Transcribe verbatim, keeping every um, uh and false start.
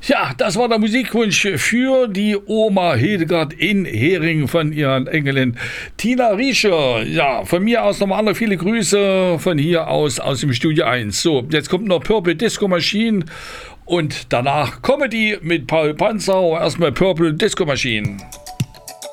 Ja, das war der Musikwunsch für die Oma Hildegard in Hering von ihren Enkelin Tina Riescher. Ja, von mir aus nochmal andere viele Grüße von hier aus, aus dem Studio eins. So, jetzt kommt noch Purple Disco Machine und danach Comedy mit Paul Panzer. Erstmal Purple Disco Machine.